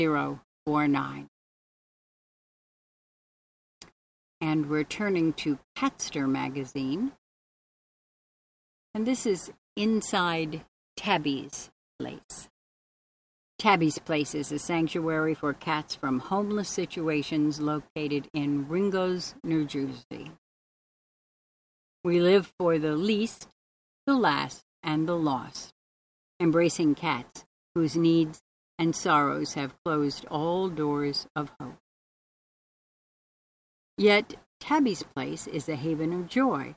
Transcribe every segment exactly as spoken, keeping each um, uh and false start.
zero four nine. And we're turning to Catster magazine. And this is Inside Tabby's Place. Tabby's Place is a sanctuary for cats from homeless situations located in Ringgoes, New Jersey. We live for the least, the last, and the lost, embracing cats whose needs and sorrows have closed all doors of hope. Yet, Tabby's Place is a haven of joy.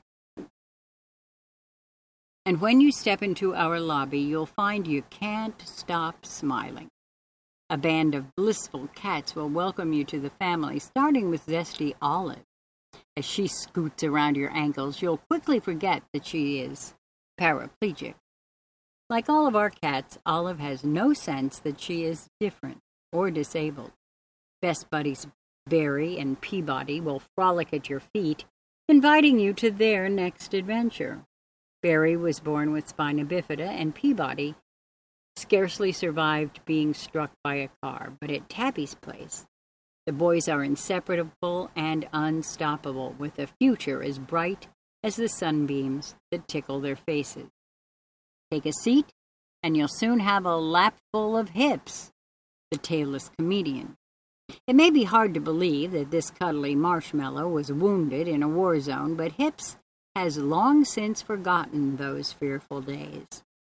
And when you step into our lobby, you'll find you can't stop smiling. A band of blissful cats will welcome you to the family, starting with Zesty Olive. As she scoots around your ankles, you'll quickly forget that she is paraplegic. Like all of our cats, Olive has no sense that she is different or disabled. Best buddies Barry and Peabody will frolic at your feet, inviting you to their next adventure. Barry was born with spina bifida, and Peabody scarcely survived being struck by a car. But at Tabby's Place, the boys are inseparable and unstoppable, with a future as bright as the sunbeams that tickle their faces. Take a seat, and you'll soon have a lap full of Hips, the tailless comedian. It may be hard to believe that this cuddly marshmallow was wounded in a war zone, but Hips has long since forgotten those fearful days.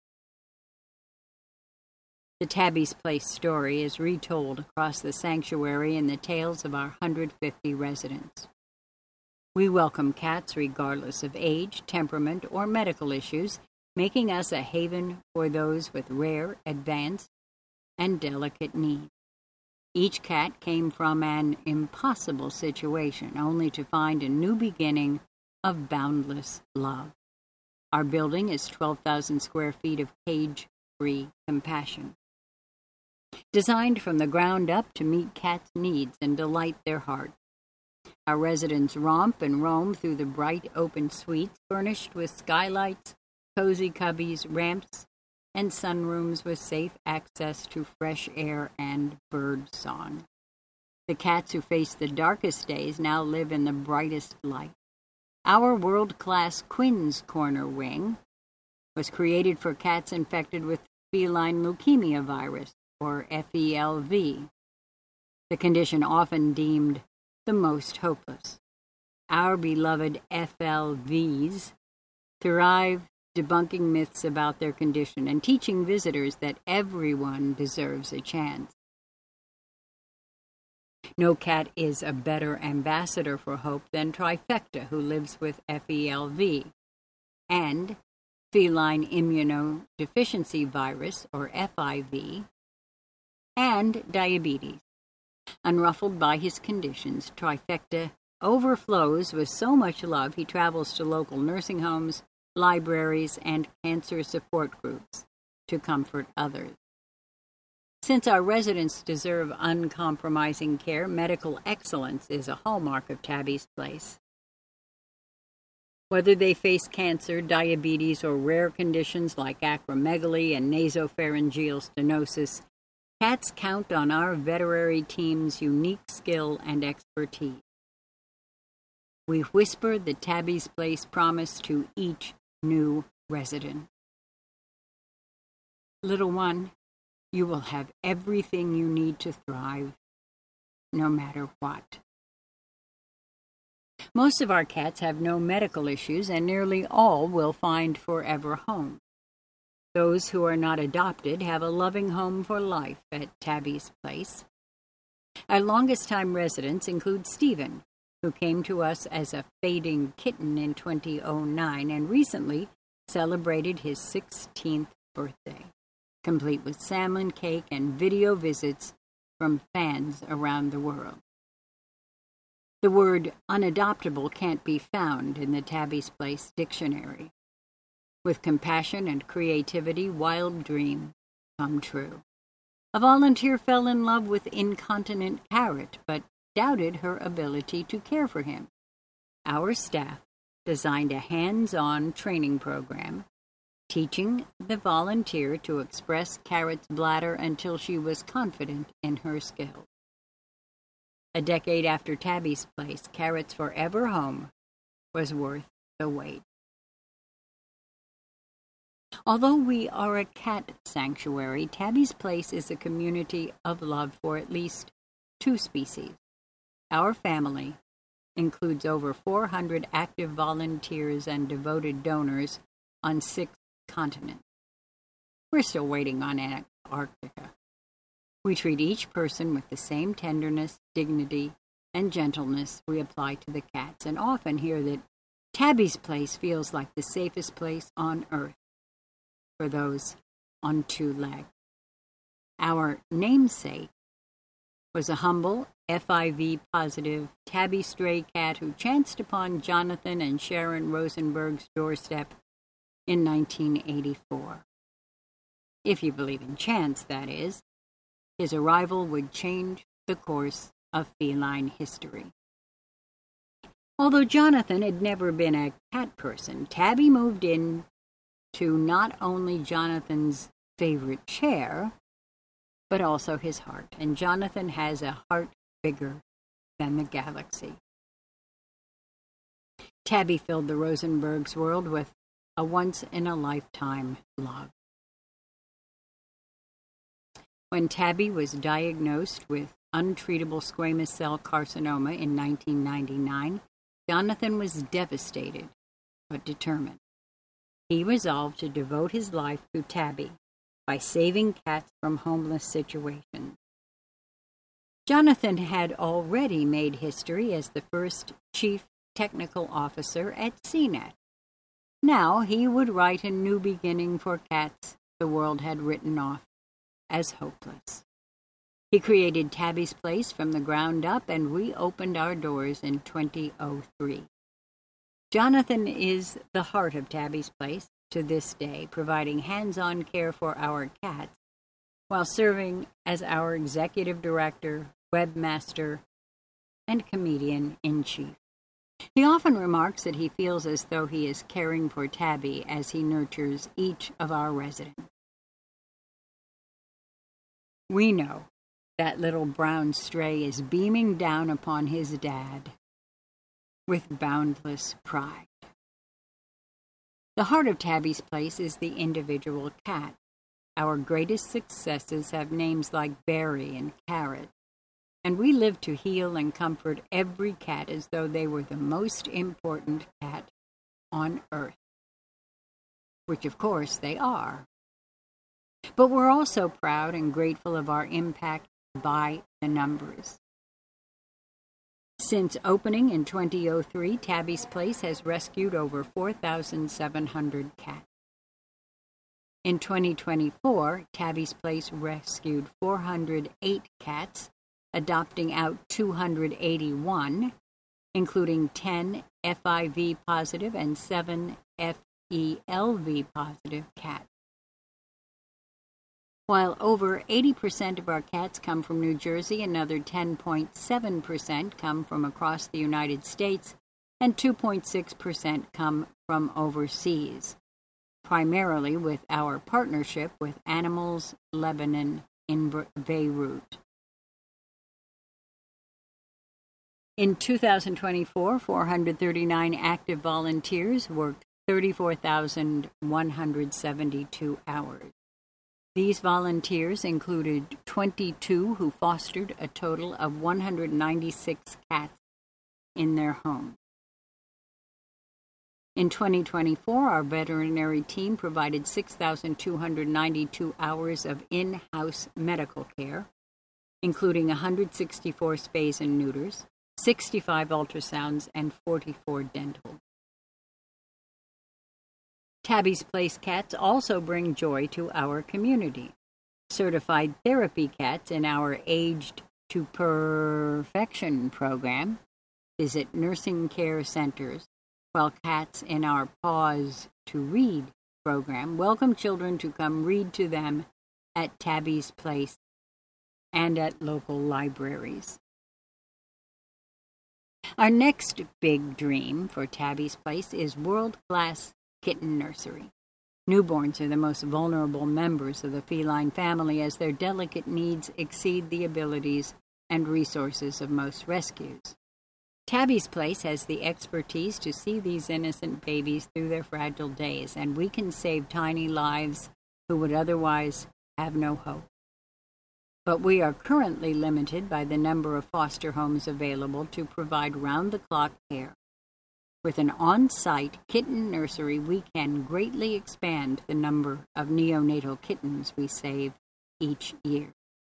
The Tabby's Place story is retold across the sanctuary in the tales of our one hundred fifty residents. We welcome cats regardless of age, temperament, or medical issues, making us a haven for those with rare, advanced, and delicate needs. Each cat came from an impossible situation, only to find a new beginning of boundless love. Our building is twelve thousand square feet of cage-free compassion, designed from the ground up to meet cats' needs and delight their hearts. Our residents romp and roam through the bright open suites, furnished with skylights, cozy cubbies, ramps, and sunrooms with safe access to fresh air and bird song. The cats who face the darkest days now live in the brightest light. Our world-class Quinn's Corner wing was created for cats infected with feline leukemia virus, or F E L V, the condition often deemed the most hopeless. Our beloved F L Vs thrive debunking myths about their condition and teaching visitors that everyone deserves a chance. No cat is a better ambassador for hope than Trifecta, who lives with F E L V, and feline immunodeficiency virus, or F I V, and diabetes. Unruffled by his conditions, Trifecta overflows with so much love he travels to local nursing homes, libraries, and cancer support groups to comfort others. Since our residents deserve uncompromising care, medical excellence is a hallmark of Tabby's Place. Whether they face cancer, diabetes, or rare conditions like acromegaly and nasopharyngeal stenosis, cats count on our veterinary team's unique skill and expertise. We whisper the Tabby's Place promise to each new resident. Little one, you will have everything you need to thrive, no matter what. Most of our cats have no medical issues, and nearly all will find forever home. Those who are not adopted have a loving home for life at Tabby's Place. Our longest-time residents include Stephen, who came to us as a fading kitten in two thousand nine and recently celebrated his sixteenth birthday, complete with salmon cake and video visits from fans around the world. The word unadoptable can't be found in the Tabby's Place dictionary. With compassion and creativity, wild dreams come true. A volunteer fell in love with incontinent Carrot, but doubted her ability to care for him. Our staff designed a hands-on training program, teaching the volunteer to express Carrot's bladder until she was confident in her skill. A decade after Tabby's Place, Carrot's forever home was worth the wait. Although we are a cat sanctuary, Tabby's Place is a community of love for at least two species. Our family includes over four hundred active volunteers and devoted donors on six continents. We're still waiting on Antarctica. We treat each person with the same tenderness, dignity, and gentleness we apply to the cats, and often hear that Tabby's Place feels like the safest place on earth for those on two legs. Our namesake was a humble, F I V-positive tabby stray cat who chanced upon Jonathan and Sharon Rosenberg's doorstep in nineteen eighty-four. If you believe in chance, that is. His arrival would change the course of feline history. Although Jonathan had never been a cat person, Tabby moved in to not only Jonathan's favorite chair, but also his heart. And Jonathan has a heart bigger than the galaxy. Tabby filled the Rosenbergs' world with a once-in-a-lifetime love. When Tabby was diagnosed with untreatable squamous cell carcinoma in nineteen ninety-nine, Jonathan was devastated but determined. He resolved to devote his life to Tabby by saving cats from homeless situations. Jonathan had already made history as the first chief technical officer at C net. Now he would write a new beginning for cats the world had written off as hopeless. He created Tabby's Place from the ground up, and we opened our doors in twenty oh three. Jonathan is the heart of Tabby's Place to this day, providing hands-on care for our cats while serving as our executive director, webmaster, and comedian-in-chief. He often remarks that he feels as though he is caring for Tabby as he nurtures each of our residents. We know that little brown stray is beaming down upon his dad with boundless pride. The heart of Tabby's Place is the individual cat. Our greatest successes have names like Berry and Carrot, and we live to heal and comfort every cat as though they were the most important cat on earth, which of course they are. But we're also proud and grateful of our impact by the numbers. Since opening in twenty oh three, Tabby's Place has rescued over four thousand seven hundred cats. In twenty twenty-four, Tabby's Place rescued four hundred eight cats, adopting out two hundred eighty-one, including ten F I V positive and seven F E L V positive cats. While over eighty percent of our cats come from New Jersey, another ten point seven percent come from across the United States, and two point six percent come from overseas, primarily with our partnership with Animals Lebanon in Beirut. In two thousand twenty-four, four hundred thirty-nine active volunteers worked thirty-four thousand one hundred seventy-two hours. These volunteers included twenty-two who fostered a total of one hundred ninety-six cats in their home. In twenty twenty-four, our veterinary team provided six thousand two hundred ninety-two hours of in-house medical care, including one hundred sixty-four spays and neuters, sixty-five ultrasounds, and forty-four dental. Tabby's Place cats also bring joy to our community. Certified therapy cats in our Aged to Perfection program visit nursing care centers, while cats in our Pause to Read program welcome children to come read to them at Tabby's Place and at local libraries. Our next big dream for Tabby's Place is world-class kitten nursery. Newborns are the most vulnerable members of the feline family, as their delicate needs exceed the abilities and resources of most rescues. Tabby's Place has the expertise to see these innocent babies through their fragile days, and we can save tiny lives who would otherwise have no hope. But we are currently limited by the number of foster homes available to provide round-the-clock care. With an on-site kitten nursery, we can greatly expand the number of neonatal kittens we save each year.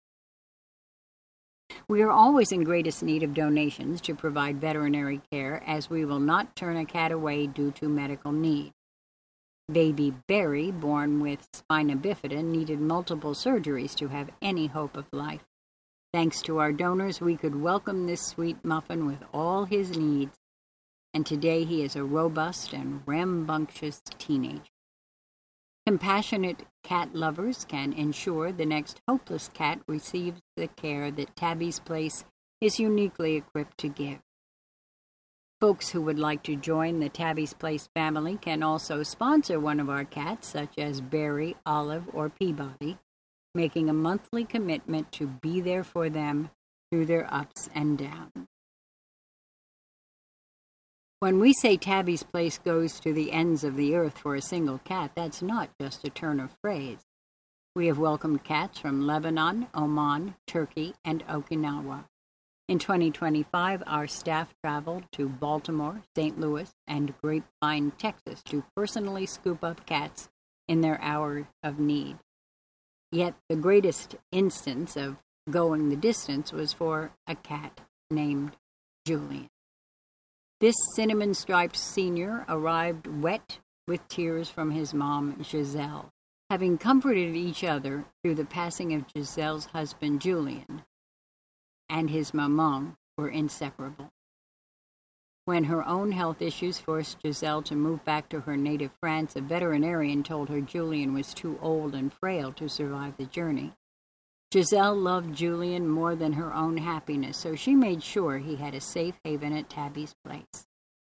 We are always in greatest need of donations to provide veterinary care, as we will not turn a cat away due to medical need. Baby Barry, born with spina bifida, needed multiple surgeries to have any hope of life. Thanks to our donors, we could welcome this sweet muffin with all his needs, and today he is a robust and rambunctious teenager. Compassionate cat lovers can ensure the next hopeless cat receives the care that Tabby's Place is uniquely equipped to give. Folks who would like to join the Tabby's Place family can also sponsor one of our cats, such as Barry, Olive, or Peabody, making a monthly commitment to be there for them through their ups and downs. When we say Tabby's Place goes to the ends of the earth for a single cat, that's not just a turn of phrase. We have welcomed cats from Lebanon, Oman, Turkey, and Okinawa. In twenty twenty-five, our staff traveled to Baltimore, Saint Louis, and Grapevine, Texas, to personally scoop up cats in their hour of need. Yet the greatest instance of going the distance was for a cat named Julian. This cinnamon-striped senior arrived wet with tears from his mom, Giselle. Having comforted each other through the passing of Giselle's husband, Julian, and his maman were inseparable. When her own health issues forced Giselle to move back to her native France, a veterinarian told her Julian was too old and frail to survive the journey. Giselle loved Julian more than her own happiness, so she made sure he had a safe haven at Tabby's Place.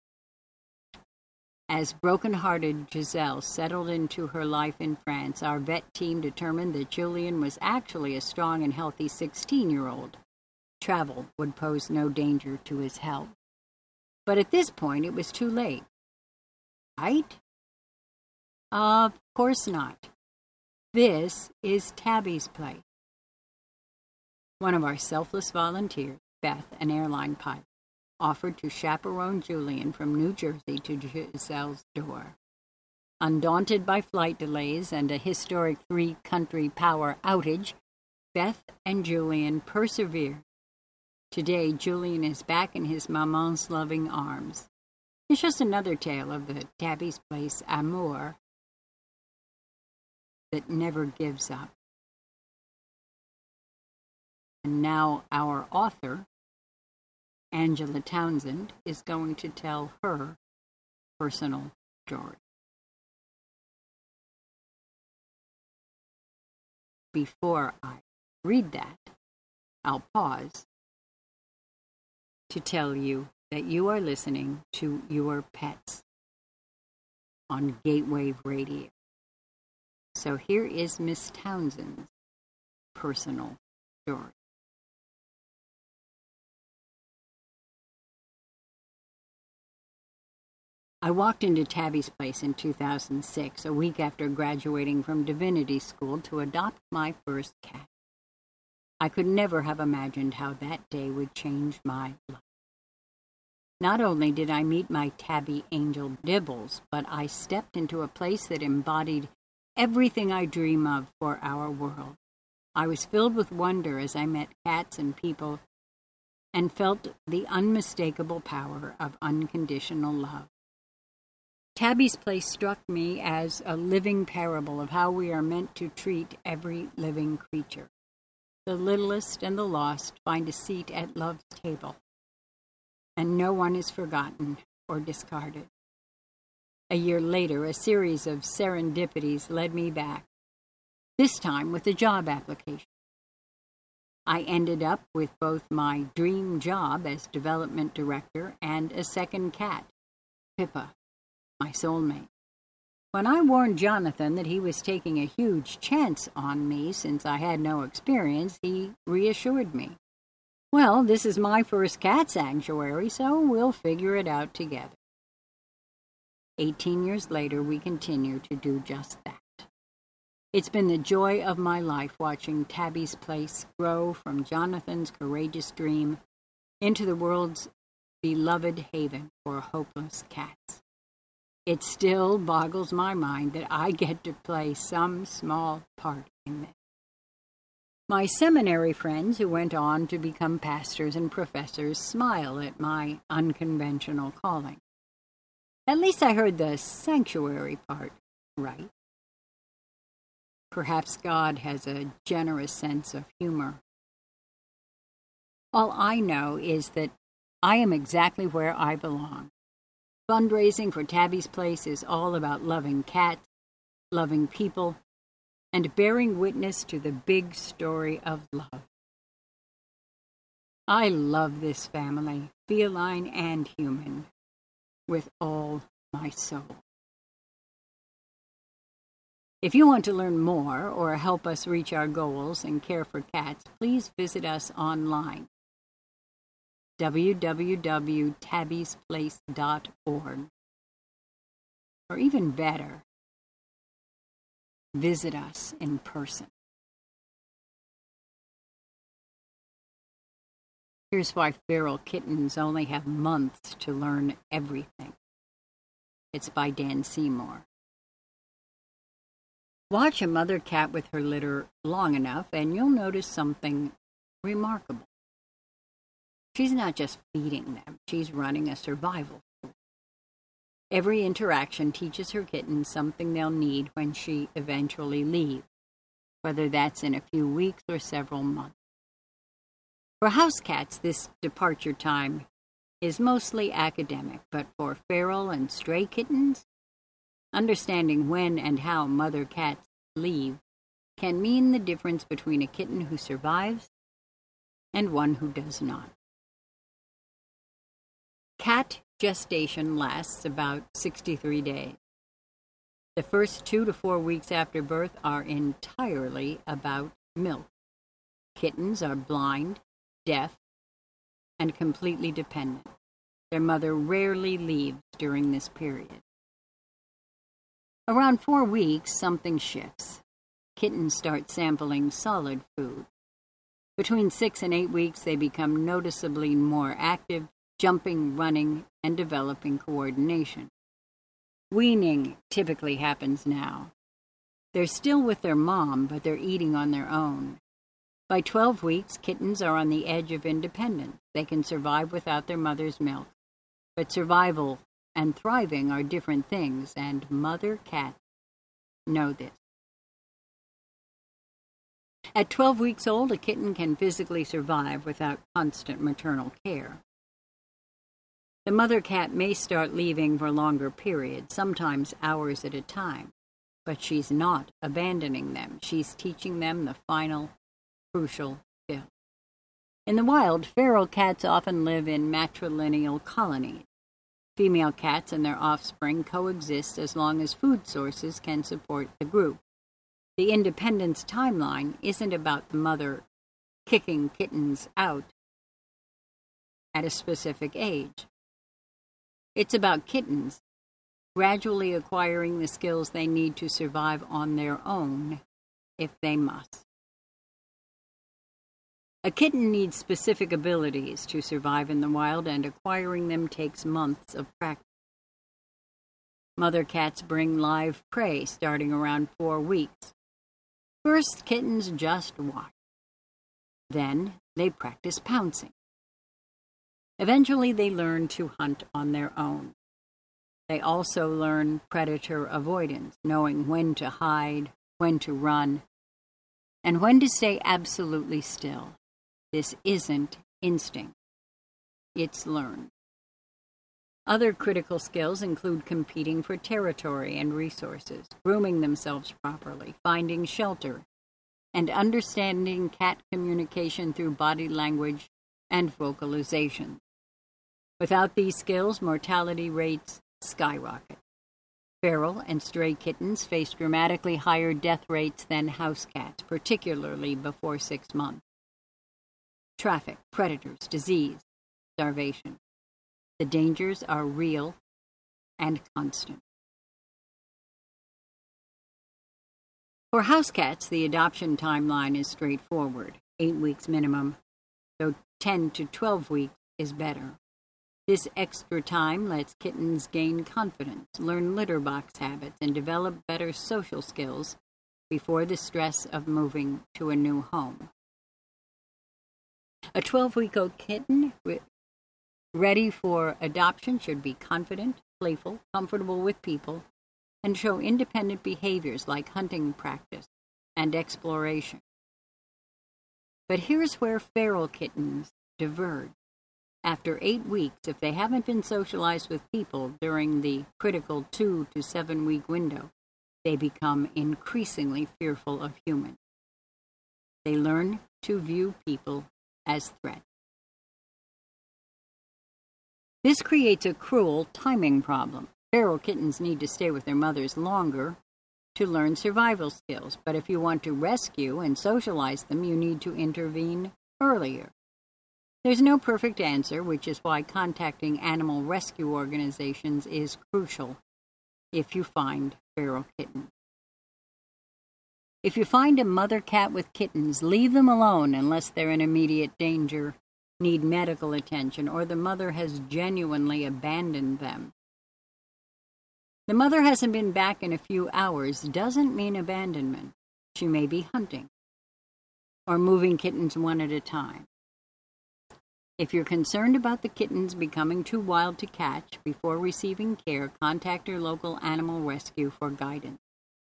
As broken-hearted Giselle settled into her life in France, our vet team determined that Julian was actually a strong and healthy sixteen-year-old. Travel would pose no danger to his health. But at this point, it was too late. Right? Of course not. This is Tabby's Place. One of our selfless volunteers, Beth, an airline pilot, offered to chaperone Julian from New Jersey to Giselle's door. Undaunted by flight delays and a historic three-country power outage, Beth and Julian persevered. Today, Julian is back in his maman's loving arms. It's just another tale of the Tabby's Place amour that never gives up. And now our author, Angela Townsend, is going to tell her personal story. Before I read that, I'll pause to tell you that you are listening to Your Pets on Gateway Radio. So here is Miss Townsend's personal story. I walked into Tabby's Place in two thousand six, a week after graduating from divinity school, to adopt my first cat. I could never have imagined how that day would change my life. Not only did I meet my tabby angel Dibbles, but I stepped into a place that embodied everything I dream of for our world. I was filled with wonder as I met cats and people and felt the unmistakable power of unconditional love. Tabby's Place struck me as a living parable of how we are meant to treat every living creature. The littlest and the lost find a seat at love's table, and no one is forgotten or discarded. A year later, a series of serendipities led me back, this time with a job application. I ended up with both my dream job as development director and a second cat, Pippa, my soulmate. When I warned Jonathan that he was taking a huge chance on me since I had no experience, he reassured me. Well, this is my first cat sanctuary, so we'll figure it out together. Eighteen years later, we continue to do just that. It's been the joy of my life watching Tabby's Place grow from Jonathan's courageous dream into the world's beloved haven for hopeless cats. It still boggles my mind that I get to play some small part in this. My seminary friends who went on to become pastors and professors smile at my unconventional calling. At least I heard the sanctuary part right. Perhaps God has a generous sense of humor. All I know is that I am exactly where I belong. Fundraising for Tabby's Place is all about loving cats, loving people, and bearing witness to the big story of love. I love this family, feline and human, with all my soul. If you want to learn more or help us reach our goals and care for cats, please visit us online. w w w dot tabby's place dot org. Or even better, visit us in person. Here's why feral kittens only have months to learn everything. It's by Dan Seymour. Watch a mother cat with her litter long enough and you'll notice something remarkable. She's not just feeding them, she's running a survival school. Every interaction teaches her kittens something they'll need when she eventually leaves, whether that's in a few weeks or several months. For house cats, this departure time is mostly academic, but for feral and stray kittens, understanding when and how mother cats leave can mean the difference between a kitten who survives and one who does not. Cat gestation lasts about sixty-three days. The first two to four weeks after birth are entirely about milk. Kittens are blind, deaf, and completely dependent. Their mother rarely leaves during this period. Around four weeks, something shifts. Kittens start sampling solid food. Between six and eight weeks, they become noticeably more active, jumping, running, and developing coordination. Weaning typically happens now. They're still with their mom, but they're eating on their own. By twelve weeks, kittens are on the edge of independence. They can survive without their mother's milk. But survival and thriving are different things, and mother cats know this. At twelve weeks old, a kitten can physically survive without constant maternal care. The mother cat may start leaving for longer periods, sometimes hours at a time, but she's not abandoning them. She's teaching them the final, crucial skill. In the wild, feral cats often live in matrilineal colonies. Female cats and their offspring coexist as long as food sources can support the group. The independence timeline isn't about the mother kicking kittens out at a specific age. It's about kittens gradually acquiring the skills they need to survive on their own if they must. A kitten needs specific abilities to survive in the wild, and acquiring them takes months of practice. Mother cats bring live prey starting around four weeks. First, kittens just watch. Then, they practice pouncing. Eventually, they learn to hunt on their own. They also learn predator avoidance, knowing when to hide, when to run, and when to stay absolutely still. This isn't instinct. It's learned. Other critical skills include competing for territory and resources, grooming themselves properly, finding shelter, and understanding cat communication through body language and vocalization. Without these skills, mortality rates skyrocket. Feral and stray kittens face dramatically higher death rates than house cats, particularly before six months. Traffic, predators, disease, starvation. The dangers are real and constant. For house cats, the adoption timeline is straightforward, eight weeks minimum, though ten to twelve weeks is better. This extra time lets kittens gain confidence, learn litter box habits, and develop better social skills before the stress of moving to a new home. A twelve-week-old kitten re- ready for adoption should be confident, playful, comfortable with people, and show independent behaviors like hunting practice and exploration. But here's where feral kittens diverge. After eight weeks, if they haven't been socialized with people during the critical two to seven week window, they become increasingly fearful of humans. They learn to view people as threats. This creates a cruel timing problem. Feral kittens need to stay with their mothers longer to learn survival skills, but if you want to rescue and socialize them, you need to intervene earlier. There's no perfect answer, which is why contacting animal rescue organizations is crucial if you find feral kittens. If you find a mother cat with kittens, leave them alone unless they're in immediate danger, need medical attention, or the mother has genuinely abandoned them. The mother hasn't been back in a few hours doesn't mean abandonment. She may be hunting or moving kittens one at a time. If you're concerned about the kittens becoming too wild to catch before receiving care, contact your local animal rescue for guidance.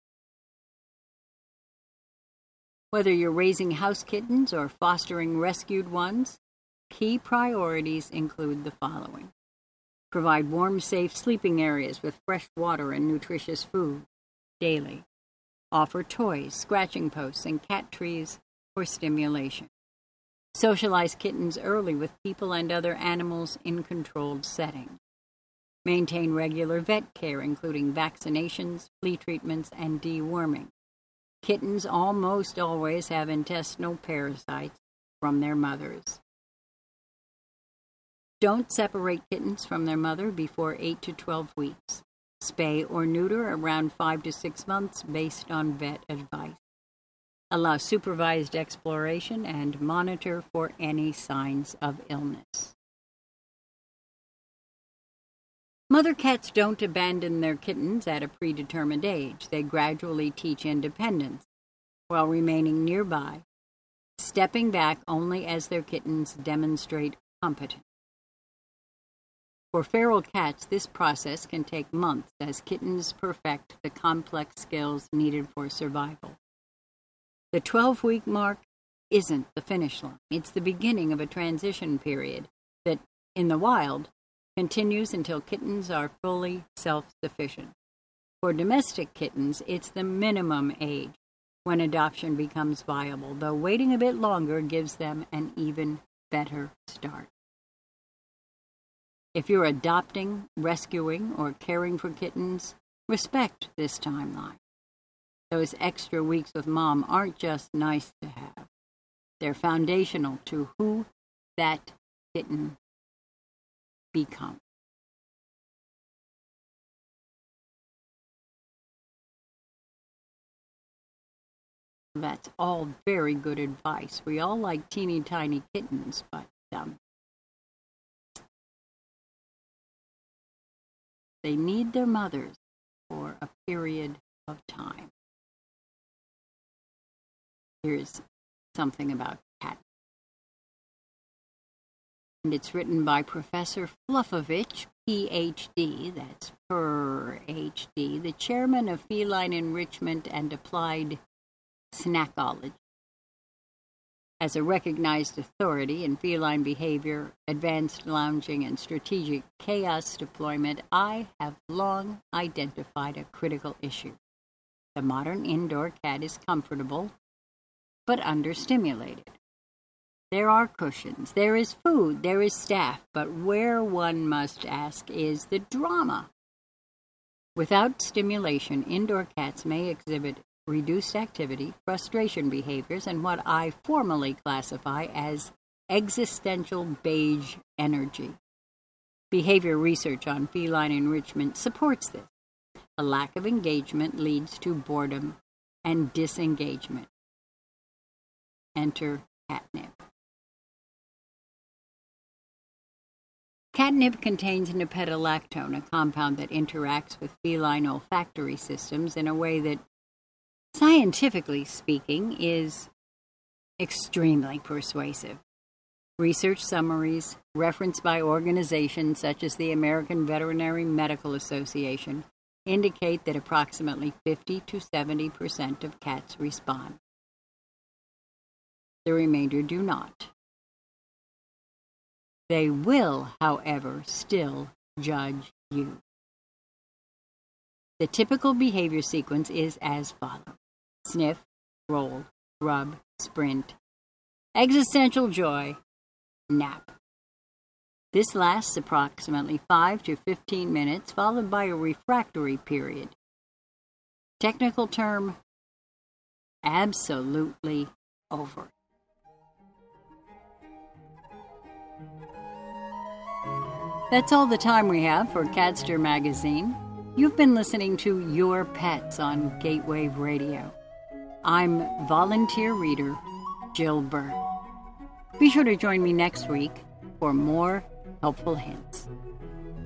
Whether you're raising house kittens or fostering rescued ones, key priorities include the following. Provide warm, safe sleeping areas with fresh water and nutritious food daily. Offer toys, scratching posts, and cat trees for stimulation. Socialize kittens early with people and other animals in controlled settings. Maintain regular vet care, including vaccinations, flea treatments, and deworming. Kittens almost always have intestinal parasites from their mothers. Don't separate kittens from their mother before eight to twelve weeks. Spay or neuter around five to six months based on vet advice. Allow supervised exploration and monitor for any signs of illness. Mother cats don't abandon their kittens at a predetermined age. They gradually teach independence while remaining nearby, stepping back only as their kittens demonstrate competence. For feral cats, this process can take months as kittens perfect the complex skills needed for survival. The twelve-week mark isn't the finish line. It's the beginning of a transition period that, in the wild, continues until kittens are fully self-sufficient. For domestic kittens, it's the minimum age when adoption becomes viable, though waiting a bit longer gives them an even better start. If you're adopting, rescuing, or caring for kittens, respect this timeline. Those extra weeks with mom aren't just nice to have. They're foundational to who that kitten becomes. That's all very good advice. We all like teeny tiny kittens, but um, they need their mothers for a period of time. Here's something about cats. And it's written by Professor Fluffovich, P H D, that's per H D, the chairman of Feline Enrichment and Applied Snackology. As a recognized authority in feline behavior, advanced lounging, and strategic chaos deployment, I have long identified a critical issue. The modern indoor cat is comfortable, but understimulated. There are cushions, there is food, there is staff, but where one must ask is the drama. Without stimulation, indoor cats may exhibit reduced activity, frustration behaviors, and what I formally classify as existential beige energy. Behavior research on feline enrichment supports this. A lack of engagement leads to boredom and disengagement. Enter catnip. Catnip contains nipetolactone, a compound that interacts with feline olfactory systems in a way that, scientifically speaking, is extremely persuasive. Research summaries, referenced by organizations such as the American Veterinary Medical Association, indicate that approximately fifty to seventy percent of cats respond. The remainder do not. They will, however, still judge you. The typical behavior sequence is as follows: sniff, roll, rub, sprint, existential joy, nap. This lasts approximately five to fifteen minutes, followed by a refractory period. Technical term, absolutely over. That's all the time we have for Catster Magazine. You've been listening to Your Pets on Gatewave Radio. I'm volunteer reader Jill Burke. Be sure to join me next week for more helpful hints.